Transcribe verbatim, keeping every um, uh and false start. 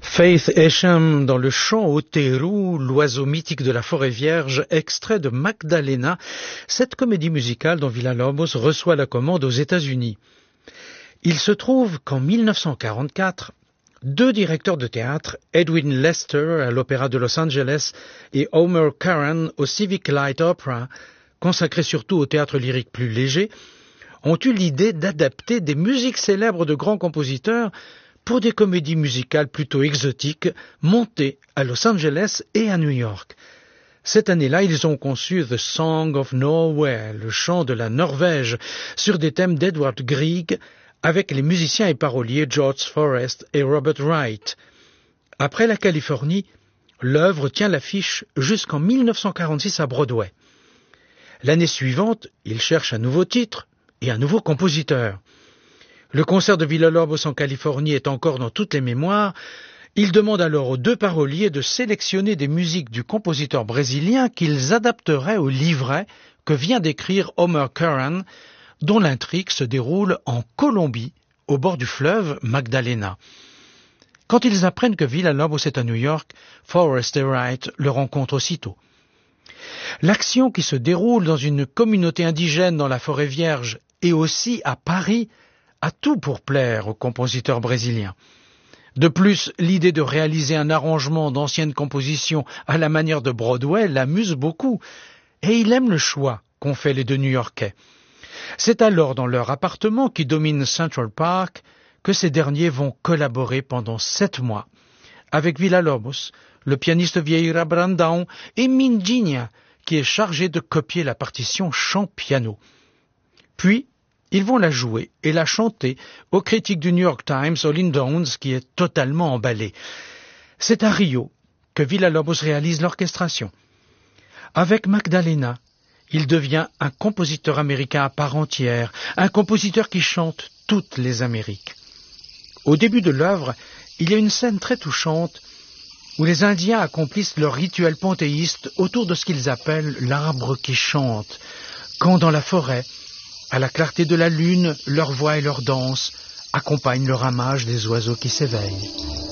Faith Esham dans le chant au Teru, l'oiseau mythique de la forêt vierge, extrait de Magdalena, cette comédie musicale dont Villa-Lobos reçoit la commande aux États-Unis. Il se trouve qu'en mille neuf cent quarante-quatre, deux directeurs de théâtre, Edwin Lester à l'Opéra de Los Angeles et Homer Curran au Civic Light Opera, consacré surtout au théâtre lyrique plus léger, ont eu l'idée d'adapter des musiques célèbres de grands compositeurs pour des comédies musicales plutôt exotiques montées à Los Angeles et à New York. Cette année-là, ils ont conçu The Song of Norway, le chant de la Norvège, sur des thèmes d'Edward Grieg, avec les musiciens et paroliers George Forrest et Robert Wright. Après la Californie, l'œuvre tient l'affiche jusqu'en mille neuf cent quarante-six à Broadway. L'année suivante, ils cherchent un nouveau titre et un nouveau compositeur. Le concert de Villa-Lobos en Californie est encore dans toutes les mémoires. Ils demandent alors aux deux paroliers de sélectionner des musiques du compositeur brésilien qu'ils adapteraient au livret que vient d'écrire Homer Curran, dont l'intrigue se déroule en Colombie, au bord du fleuve Magdalena. Quand ils apprennent que Villa-Lobos est à New York, Forrest et Wright le rencontrent aussitôt. L'action qui se déroule dans une communauté indigène dans la forêt vierge et aussi à Paris a tout pour plaire aux compositeurs brésiliens. De plus, l'idée de réaliser un arrangement d'anciennes compositions à la manière de Broadway l'amuse beaucoup, et il aime le choix qu'ont fait les deux New-Yorkais. C'est alors dans leur appartement qui domine Central Park que ces derniers vont collaborer pendant sept mois avec Villa-Lobos, le pianiste Vieira Brandão et Mindinha, qui est chargé de copier la partition chant-piano. Puis, ils vont la jouer et la chanter aux critiques du New York Times, Olin Downs, qui est totalement emballé. C'est à Rio que Villa-Lobos réalise l'orchestration. Avec Magdalena, il devient un compositeur américain à part entière, un compositeur qui chante toutes les Amériques. Au début de l'œuvre, il y a une scène très touchante où les Indiens accomplissent leur rituel panthéiste autour de ce qu'ils appellent l'arbre qui chante, quand dans la forêt, à la clarté de la lune, leur voix et leur danse accompagnent le ramage des oiseaux qui s'éveillent.